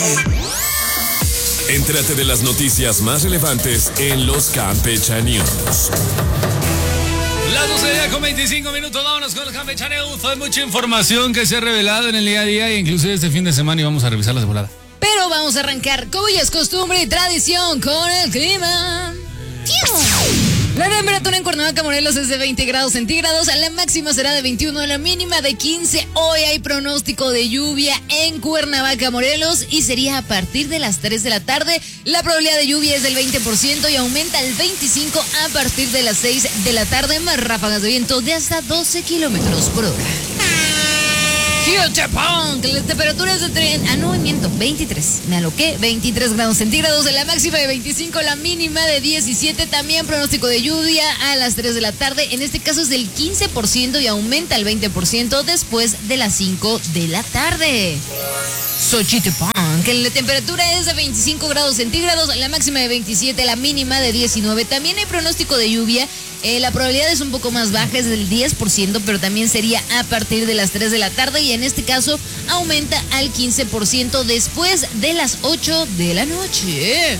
Entérate de las noticias más relevantes en los Campecha News. Las 12:25 minutos, vámonos con los Campecha News. Hay mucha información que se ha revelado en el día a día, e inclusive este fin de semana, y vamos a revisarlas de volada. Pero vamos a arrancar, como ya es costumbre y tradición, con el clima. La temperatura en Cuernavaca, Morelos es de 20 grados centígrados, la máxima será de 21, la mínima de 15. Hoy hay pronóstico de lluvia en Cuernavaca, Morelos, y sería a partir de las 3 de la tarde. La probabilidad de lluvia es del 20% y aumenta al 25% a partir de las 6 de la tarde, más ráfagas de viento de hasta 12 kilómetros por hora. La temperatura es de 23, me aloqué, 23 grados centígrados, la máxima de 25, la mínima de 17, también pronóstico de lluvia a las 3 de la tarde, en este caso es del 15% y aumenta al 20% después de las 5 de la tarde. Xochitepán, que la temperatura es de 25 grados centígrados, la máxima de 27, la mínima de 19, también hay pronóstico de lluvia. La probabilidad es un poco más baja, es del 10%, pero también sería a partir de las 3 de la tarde y en este caso aumenta al 15% después de las 8 de la noche.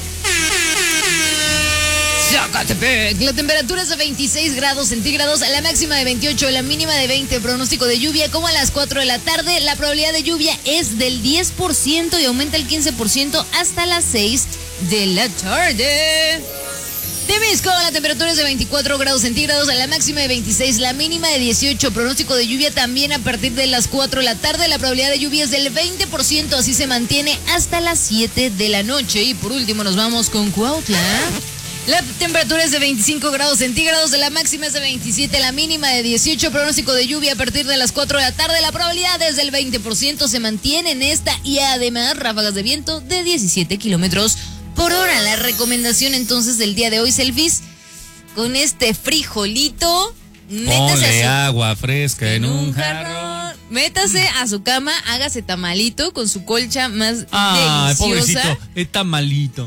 Zacatepec, la temperatura es de 26 grados centígrados, la máxima de 28, la mínima de 20, pronóstico de lluvia como a las 4 de la tarde, la probabilidad de lluvia es del 10% y aumenta el 15% hasta las 6 de la tarde. Temisco, la temperatura es de 24 grados centígrados, la máxima de 26, la mínima de 18, pronóstico de lluvia también a partir de las 4 de la tarde, la probabilidad de lluvia es del 20%, así se mantiene hasta las 7 de la noche. Y por último nos vamos con Cuautla. La temperatura es de 25 grados centígrados, la máxima es de 27, la mínima de 18, pronóstico de lluvia a partir de las 4 de la tarde, la probabilidad es del 20%, se mantiene en esta y además ráfagas de viento de 17 kilómetros por hora. La recomendación entonces del día de hoy, selfies, con este frijolito, métase agua fresca en un jarrón. Métase a su cama, hágase tamalito con su colcha más deliciosa. Pobrecito, es tamalito.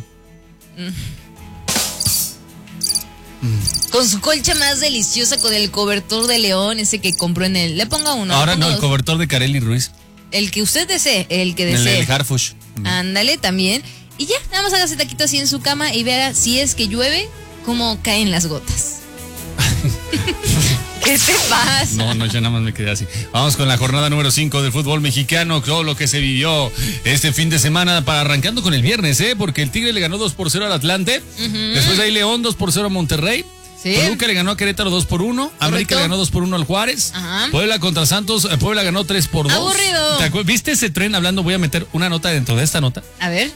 Con su colcha más deliciosa, con el cobertor de león, ese que compró en el... Le ponga uno. Ahora no, el cobertor de Kareli Ruiz. El que usted desee, el que desee. El Harfush. Ándale, también. Y ya, nada más hágase taquito así en su cama y vea si es que llueve, cómo caen las gotas. ¿Qué te pasa? No, yo nada más me quedé así. Vamos con la jornada número 5 del fútbol mexicano, todo lo que se vivió este fin de semana, para arrancando con el viernes, porque el Tigre le ganó 2-0 al Atlante, después ahí León 2-0 a Monterrey, sí. Toluca le ganó a Querétaro 2-1, América le ganó 2-1 al Juárez, Puebla contra Santos, Puebla ganó 3-2. Aburrido. ¿Viste ese tren hablando? Voy a meter una nota dentro de esta nota. A ver.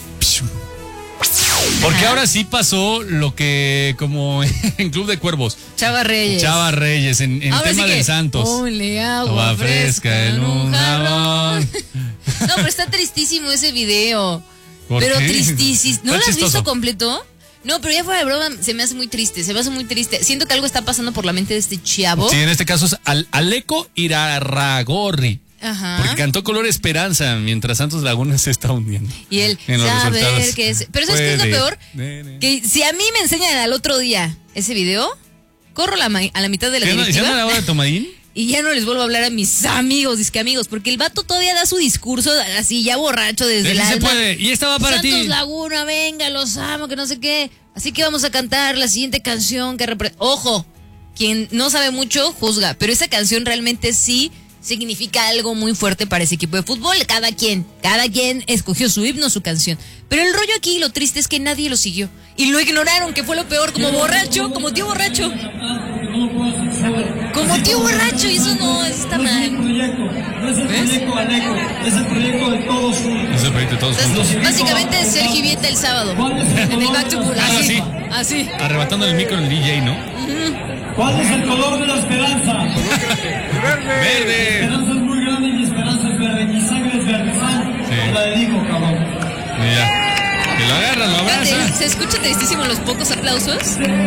Porque ahora sí pasó lo que, como en Club de Cuervos, Chava Reyes en tema del Santos. Ponle agua fresca en un jarrón. No, pero está tristísimo ese video. Pero tristísimo. ¿No lo has chistoso. visto completo? No, pero ya fuera de broma, se me hace muy triste. Siento que algo está pasando por la mente de este chavo. Sí, en este caso es Aleco Irarrágorri. Ajá. Porque cantó Color Esperanza mientras Santos Laguna se está hundiendo. Y él saber que es... Pero ¿sabes qué es lo peor? Que si a mí me enseñan al otro día ese video, corro a la mitad de la directiva. ¿Ya no la hora de Tomadín? Y ya no les vuelvo a hablar a mis amigos, porque el vato todavía da su discurso así, ya borracho desde el alma. Se puede, y estaba para Santos ti. Laguna, venga, los amo, que no sé qué. Así que vamos a cantar la siguiente canción que Ojo, quien no sabe mucho, juzga, pero esa canción realmente sí significa algo muy fuerte para ese equipo de fútbol. Cada quien escogió su himno, su canción. Pero el rollo aquí, lo triste es que nadie lo siguió. Y lo ignoraron, que fue lo peor, como tío borracho. Como tío borracho, y eso no, eso está mal. No es el proyecto Aleco, es el proyecto de todos juntos. Es el proyecto de todos juntos. Básicamente es Sergio Vieta el sábado. En el Back to Pool. Así. Arrebatando el micro al DJ, ¿no? ¿Cuál es el color de la esperanza? Verde. Esperanza es muy grande y mi esperanza es verde. Mi sangre es verde. Te la dedico, cabrón. Mira. Que lo agarras, lo abrazas. Se escucha tristísimo los pocos aplausos.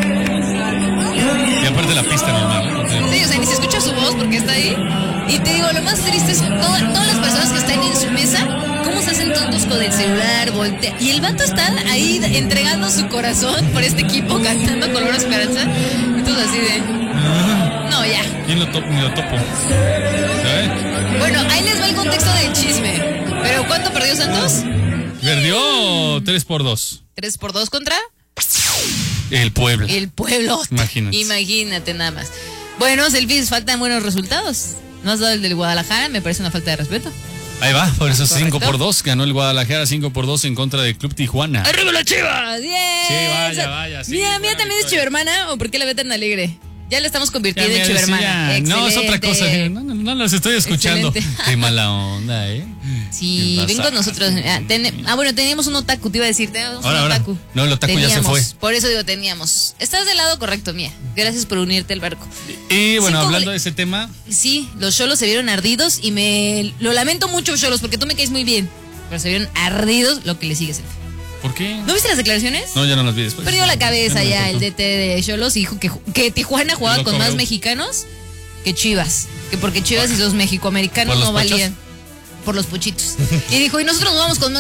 Y aparte la pista normal. Sí, o sea, ni se escucha su voz porque está ahí. Y te digo, lo más triste es todas las personas que están en su mesa, cómo se hacen tontos con el celular, voltea. Y el vato está ahí entregando su corazón por este equipo, cantando Color Esperanza. Entonces así de... No, ya. ¿Quién lo topo? ¿Sabes? Bueno, ahí les va el contexto del chisme. ¿Pero cuánto perdió Santos? Perdió 3-2. 3-2 contra El Puebla. el Pueblo. Imagínate nada más. Bueno, Selfies, faltan buenos resultados. No has dado el del Guadalajara, me parece una falta de respeto. Ahí va, por eso Correcto. 5-2. Ganó el Guadalajara 5-2 en contra del Club Tijuana. ¡Arriba la Chiva! ¡Bien! Sí, vaya. Sí, Mía buena también es victoria. chivermana, ¿o por qué la ve tan alegre? Ya la estamos convirtiendo en Ya, chivermana. no, es otra cosa. No las estoy escuchando. Excelente. Qué mala onda, ¿eh? Sí, ¿Qué ven pasa? con nosotros. Bueno, teníamos un otaku, te iba a decir. Teníamos un Ahora. otaku. No, el otaku ya se fue. Por eso digo, teníamos. Estás del lado correcto, Mía. Gracias por unirte al barco. Y bueno, 5 hablando de ese tema, Sí, los cholos se vieron ardidos y lo lamento mucho, cholos, porque tú me caes muy bien. Pero se vieron ardidos, lo que le sigue. ¿por qué? ¿No viste las declaraciones? No, ya no las vi después. Perdió la cabeza no me ya el importó. DT de Cholos y dijo que Tijuana jugaba Lo con más corrió. mexicanos que Chivas. Que porque Chivas y los mexicoamericanos ¿Por los no valían. Por los pochitos. Y dijo, y nosotros jugamos con más